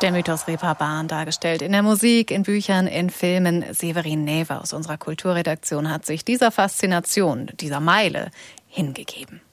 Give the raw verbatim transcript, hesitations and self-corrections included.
Der Mythos Reeperbahn dargestellt in der Musik, in Büchern, in Filmen. Severin Newe aus unserer Kulturredaktion hat sich dieser Faszination, dieser Meile hingegeben.